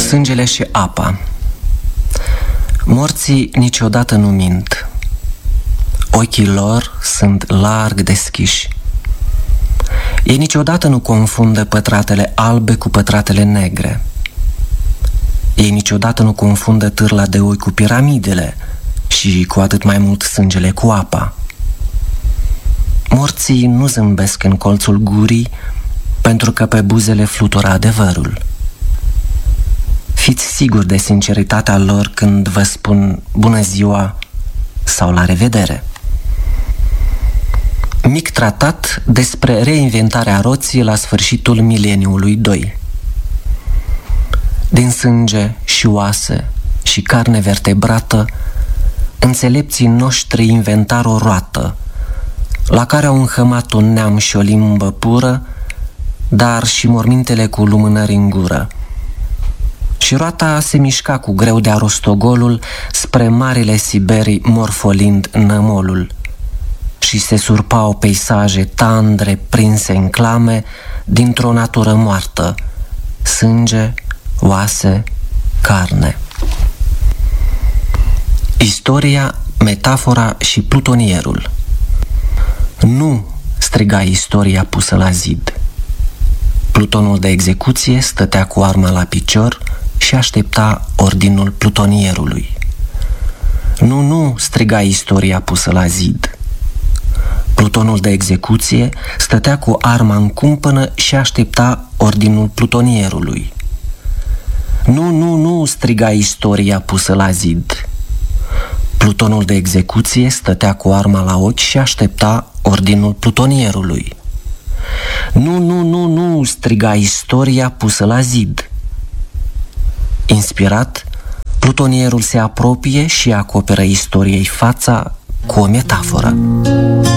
Sângele și apa. Morții niciodată nu mint. Ochii lor sunt larg deschiși. Ei niciodată nu confundă pătratele albe cu pătratele negre. Ei niciodată nu confundă târla de oi cu piramidele și cu atât mai mult sângele cu apa. Morții nu zâmbesc în colțul gurii pentru că pe buzele flutură adevărul. Fiți siguri de sinceritatea lor când vă spun bună ziua sau la revedere. Mic tratat despre reinventarea roții la sfârșitul mileniului 2. Din sânge și oase și carne vertebrată, înțelepții noștri inventar o roată, la care au înhămat un neam și o limbă pură, dar și mormintele cu lumânări în gură. Și roata se mișca cu greu de-a rostogolul spre marile Siberii, morfolind nămolul. Și se surpau peisaje tandre prinse în clame dintr-o natură moartă, sânge, oase, carne. Istoria, metafora și plutonierul. Nu, striga istoria pusă la zid. Plutonul de execuție stătea cu arma la picior și aștepta ordinul plutonierului. Nu, nu, striga istoria pusă la zid. Plutonul de execuție stătea cu arma în cumpănă și aștepta ordinul plutonierului. Nu, nu, nu, striga istoria pusă la zid. Plutonul de execuție stătea cu arma la ochi și aștepta ordinul plutonierului. Nu, nu, nu, nu, striga istoria pusă la zid. Inspirat, plutonierul se apropie și acoperă istoriei fața cu o metaforă.